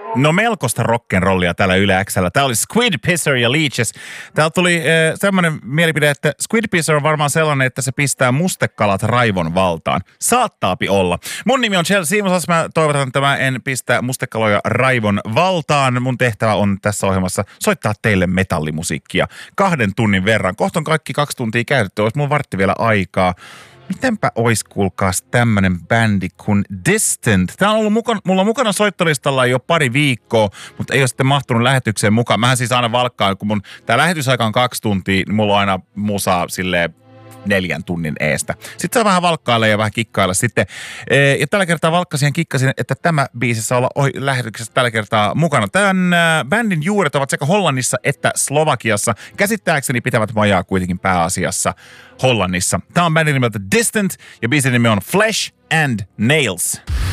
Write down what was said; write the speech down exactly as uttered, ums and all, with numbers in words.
No melkoista rock'n'rollia täällä Yle X:llä. Tää oli Squid Pisser ja Leeches. Täällä tuli äh, semmoinen mielipide, että Squid Pisser on varmaan sellainen, että se pistää mustekalat raivon valtaan. Saattaapi olla. Mun nimi on Chelsea Simonsas. Mä toivotan, että mä en pistä mustekaloja raivon valtaan. Mun tehtävä on tässä ohjelmassa soittaa teille metallimusiikkia kahden tunnin verran. Kohta on kaikki kaksi tuntia käytetty. Olisi mun vartti vielä aikaa. Mitenpä ois kuulkaas tämmönen bändi kuin Distant. Tää on ollut mukana, mulla on mukana soittolistalla jo pari viikkoa, mutta ei ole sitten mahtunut lähetykseen mukaan. Mähän siis aina valkkaan, kun mun tää lähetysaika on kaksi tuntia, niin mulla on aina musaa silleen neljän tunnin eestä. Sitten saa vähän valkkailla ja vähän kikkailla sitten. Ja tällä kertaa valkkasin kikkasin, että tämä biisi saa olla ohi lähetyksessä tällä kertaa mukana. Tämän äh, bändin juuret ovat sekä Hollannissa että Slovakiassa. Käsittääkseni pitävät majaa kuitenkin pääasiassa Hollannissa. Tämä on bändin nimeltä Distant ja biisin nimi on Flesh and Nails.